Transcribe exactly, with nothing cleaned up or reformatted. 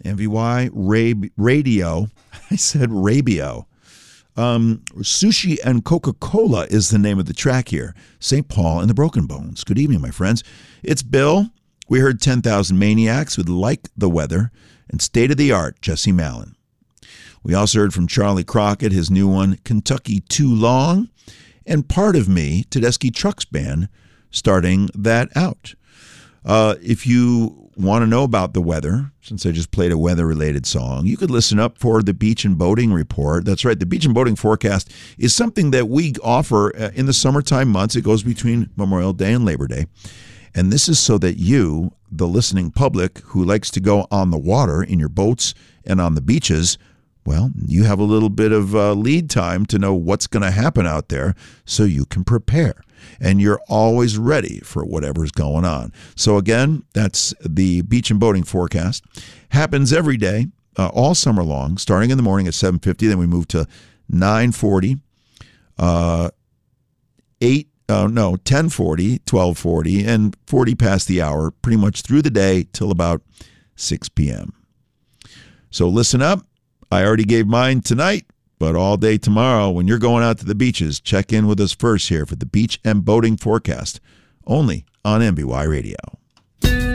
M V Y Rab- Radio. I said Rabio. Um, Sushi and Coca-Cola is the name of the track here. Saint Paul and the Broken Bones. Good evening, my friends. It's Bill. We heard ten thousand Maniacs with Like the Weather and State of the Art, Jesse Malin. We also heard from Charlie Crockett, his new one, Kentucky Too Long, and Part of Me, Tedeschi Trucks Band, starting that out. Uh, if you want to know about the weather, since I just played a weather-related song, you could listen up for the Beach and Boating Report. That's right, the Beach and Boating Forecast is something that we offer in the summertime months. It goes between Memorial Day and Labor Day. And this is so that you, the listening public who likes to go on the water in your boats and on the beaches, well, you have a little bit of uh, lead time to know what's going to happen out there so you can prepare. And you're always ready for whatever's going on. So again, that's the Beach and Boating Forecast. Happens every day, uh, all summer long, starting in the morning at seven fifty. Then we move to nine forty, uh, eight, uh, no, ten forty, twelve forty, and forty past the hour, pretty much through the day till about six p.m. So listen up. I already gave mine tonight. But all day tomorrow, when you're going out to the beaches, check in with us first here for the Beach and Boating Forecast, only on M V Y Radio.